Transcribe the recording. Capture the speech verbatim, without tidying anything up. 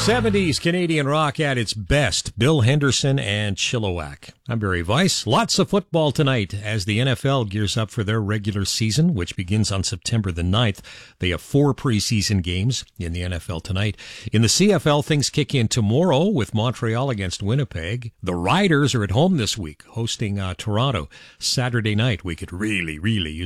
seventies Canadian rock at its best. Bill Henderson and Chilliwack. I'm Barry Weiss. Lots of football tonight as the N F L gears up for their regular season, which begins on September the ninth. They have four preseason games in the N F L tonight. In the C F L, things kick in tomorrow with Montreal against Winnipeg. The Riders are at home this week, hosting uh, Toronto. Saturday night, we could really, really use